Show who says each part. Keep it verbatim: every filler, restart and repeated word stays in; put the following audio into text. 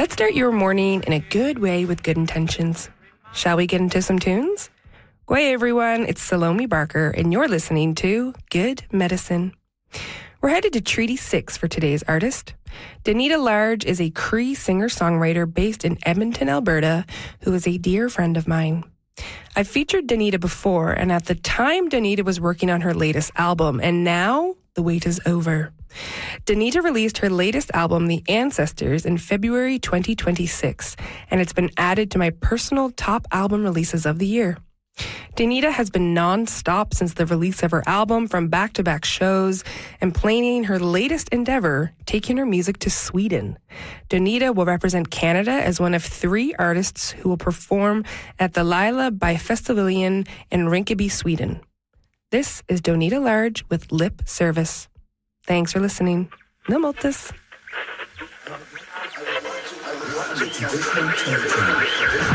Speaker 1: Let's start your morning in a good way with good intentions. Shall we get into some tunes? G'day everyone, it's Salome Barker, and you're listening to Good Medicine. We're headed to Treaty six for today's artist. Donita Large is a Cree singer-songwriter based in Edmonton, Alberta, who is a dear friend of mine. I've featured Donita before, and at the time, Donita was working on her latest album, and now the wait is over. Donita released her latest album, The Ancestors, in February twenty twenty-six, and it's been added to my personal top album releases of the year. Donita has been non-stop since the release of her album, from back-to-back shows and planning her latest endeavor, taking her music to Sweden. Donita will represent Canada as one of three artists who will perform at the Lila by Festivalen in Rinkeby, Sweden. This is Donita Large with Lip Service. Thanks for listening. No multis.